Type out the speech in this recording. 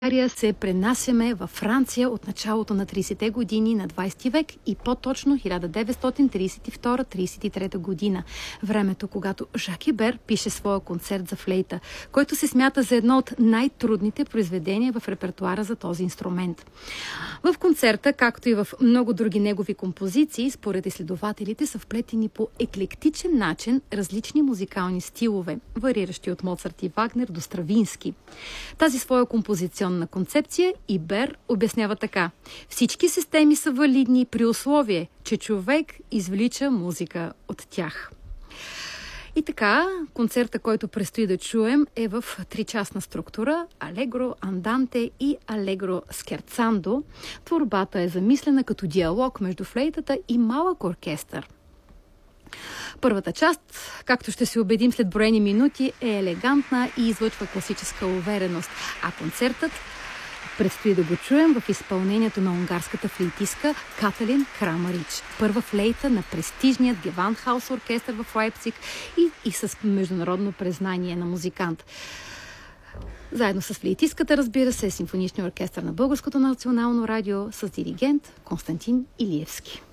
се пренасяме във Франция от началото на 30-те години на 20 век и по-точно 1932-33 година. Времето, когато Жак Ибер пише своя концерт за флейта, който се смята за едно от най-трудните произведения в репертуара за този инструмент. В концерта, както и в много други негови композиции, според изследователите са вплетени по еклектичен начин различни музикални стилове, вариращи от Моцарт и Вагнер до Стравински. Тази своя композиционна концепция Ибер обяснява така: всички системи са валидни при условие, че човек извлича музика от тях. И така, концерта, който предстои да чуем, е в тричастна структура: алегро, анданте и алегро скерцандо. Творбата е замислена като диалог между флейтата и малък оркестър. Първата част, както ще се убедим след броени минути, е елегантна и излъчва класическа увереност, а концертът предстои да го чуем в изпълнението на унгарската флейтистка Каталин Крамарич, първа флейта на престижният Gewandhaus оркестър в Лайпциг и с международно признание на музикант. Заедно с флейтистката, разбира се, симфоничния оркестър на Българското национално радио с диригент Константин Илиевски.